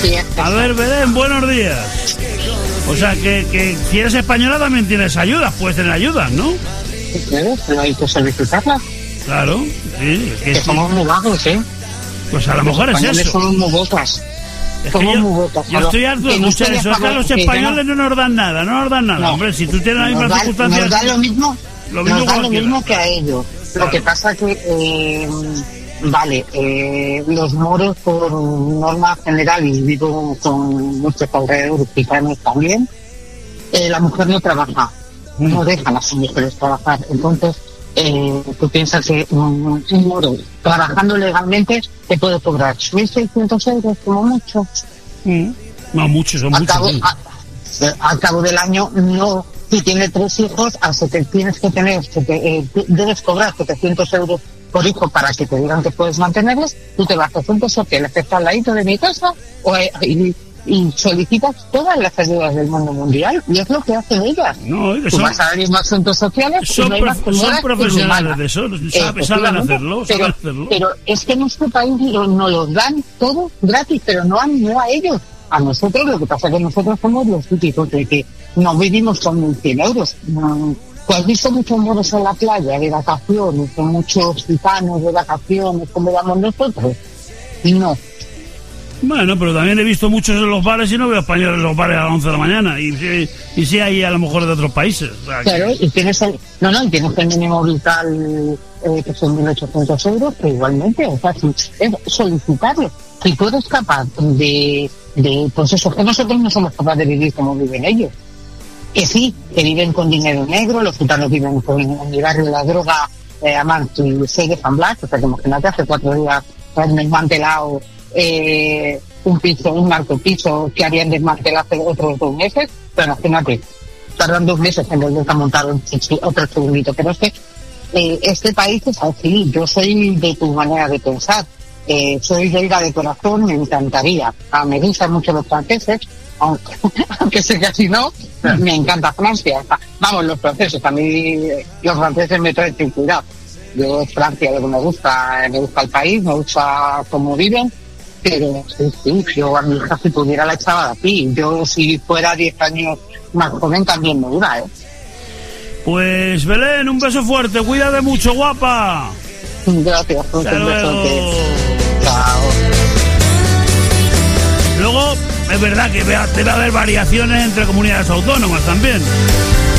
días. A ver, Belén, buenos días. O sea, que si eres española también tienes ayudas, puedes tener ayudas, ¿no? Claro, pero hay que solicitarlas. Claro, sí. Que somos muy vagos, ¿eh? Pues a lo mejor es eso. Somos muy bocas. Yo estoy harto de escuchar eso. Es que a los españoles no nos dan nada, no. Hombre, si tú tienes las mismas circunstancias... Nos da lo mismo que a ellos. Claro. Lo que pasa que, los moros por norma general, y vivo con muchos alrededores gitanos también, la mujer no trabaja, no dejan a sus mujeres trabajar. Entonces, tú piensas que un moro trabajando legalmente te puede cobrar 1.600 euros como mucho. No, muchos, son muchos. Al cabo del año, no. Si tienes 3 hijos, tienes que tener, debes cobrar 700 euros por hijo para que te digan que puedes mantenerlos. Tú te vas a centros sociales, estás al ladito de mi casa, y solicitas todas las ayudas del mundo mundial, y es lo que hacen ellas. Tú vas a los mismos centros sociales, son profesionales de eso, saben hacerlo. Pero es que en nuestro país nos lo dan todo gratis, pero no a ellos. A nosotros, lo que pasa es que nosotros somos los típicos de que no vivimos con 100 euros. Pues has visto muchos moros en la playa de vacaciones, con muchos gitanos de vacaciones, como vamos nosotros. Y no. Bueno, pero también he visto muchos en los bares y no veo españoles en los bares a las 11 de la mañana. Y sí hay a lo mejor de otros países. O sea, claro, y tienes el mínimo vital que son 1.800 euros, que igualmente, o sea, es solicitarlo. Si tú eres capaz pues eso, que nosotros no somos capaces de vivir como viven ellos. Que sí, que viven con dinero negro, los gitanos viven en mi barrio de la droga, Amanto y 6 de San Blas, o sea, que imagínate, hace 4 días han desmantelado un narcopiso que habían desmantelado hace otros 2 meses, pero imagínate, tardan 2 meses en volver a montar otro segundito. Pero es que este país es así. Yo soy de tu manera de pensar, soy belga de corazón, me encantaría. Me gustan mucho los franceses, aunque sé que así no, me encanta Francia. Vamos, los franceses, a mí los franceses me traen sin cuidado. Yo Francia, lo que me gusta el país, me gusta cómo viven, pero sí, yo a mi hija si pudiera la echaba de aquí. Yo si fuera 10 años más joven también me iba, Pues Belén, un beso fuerte, cuídate mucho, guapa. Gracias, un besote. Chao. Luego, es verdad que debe haber variaciones entre comunidades autónomas también.